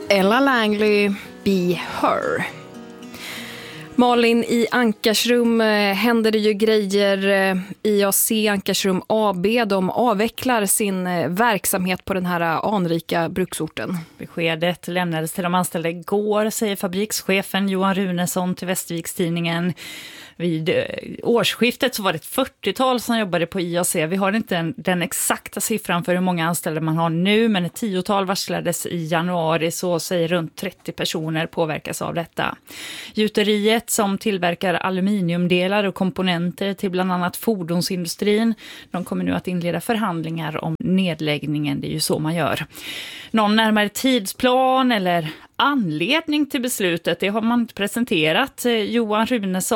Ella Langley, Be Her. Malin, i Ankarsrum händer det ju grejer. IAC Ankarsrum AB, de avvecklar sin verksamhet på den här anrika bruksorten. Beskedet lämnades till de anställda igår, säger fabrikschefen Johan Runesson till Västervikstidningen. Vid årsskiftet så var det ett 40-tal som jobbade på IAC. Vi har inte den exakta siffran för hur många anställda man har nu, men ett 10-tal varslades i januari, så säger runt 30 personer påverkas av detta. Gjuteriet som tillverkar aluminiumdelar och komponenter till bland annat fordonsindustrin, de kommer nu att inleda förhandlingar om nedläggningen, det är ju så man gör. Någon närmare tidsplan eller anledning till beslutet, det har man inte presenterat. Johan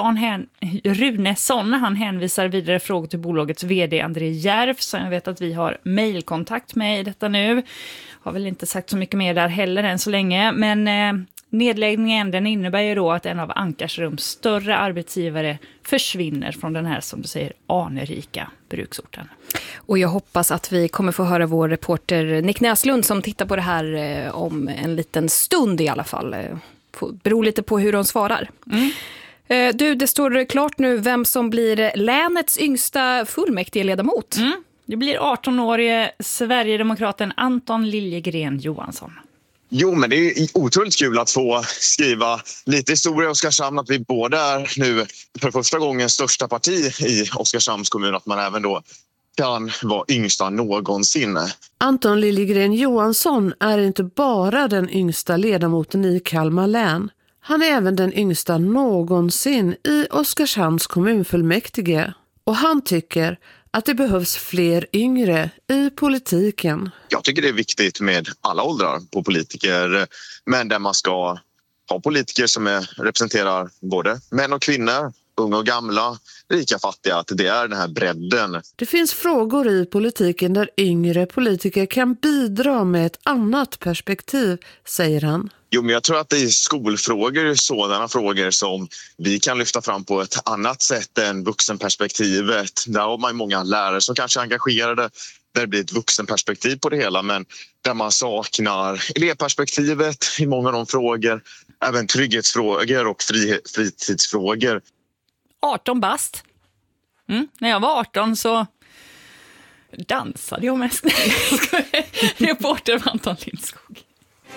Runesson han hänvisar vidare frågor till bolagets vd André Järf, som jag vet att vi har mejlkontakt med i detta nu. Har väl inte sagt så mycket mer där heller än så länge, men nedläggningen den innebär ju då att en av Ankarsrums större arbetsgivare försvinner från den här, som du säger, anrika bruksorten. Och jag hoppas att vi kommer få höra vår reporter Nick Näslund som tittar på det här om en liten stund i alla fall. Beror lite på hur de svarar. Du, det står klart nu vem som blir länets yngsta fullmäktigeledamot. Det blir 18-årige Sverigedemokraten Anton Liljegren Johansson. Jo, men det är otroligt kul att få skriva lite historia i Oskarshamn, att vi både är nu för första gången största parti i Oskarshamns kommun, att man även då kan vara yngsta någonsin. Anton Liljegren Johansson är inte bara den yngsta ledamoten i Kalmar län. Han är även den yngsta någonsin i Oskarshamns kommunfullmäktige. Och han tycker att det behövs fler yngre i politiken. Jag tycker det är viktigt med alla åldrar på politiker, men där man ska ha politiker som representerar både män och kvinnor, unga och gamla, rika, fattiga, att det är den här bredden. Det finns frågor i politiken där yngre politiker kan bidra med ett annat perspektiv, säger han. Jo, men jag tror att det är skolfrågor, sådana frågor som vi kan lyfta fram på ett annat sätt än vuxenperspektivet. Där har man många lärare som kanske är engagerade, där det blir ett vuxenperspektiv på det hela, men där man saknar elevperspektivet i många av de frågor, även trygghetsfrågor och fritidsfrågor. 18 bast. När jag var 18 så dansade jag mest. Reporter Anton Lindskog.